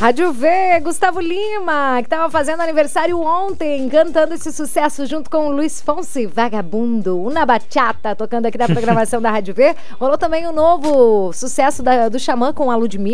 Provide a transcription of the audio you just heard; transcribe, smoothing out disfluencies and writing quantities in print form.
Rádio V, Gustavo Lima, que tava fazendo aniversário ontem, cantando esse sucesso junto com o Luiz Fonsi, Vagabundo, Una Bachata, tocando aqui na programação da Rádio V. Rolou também o novo sucesso do Xamã com a Ludmilla.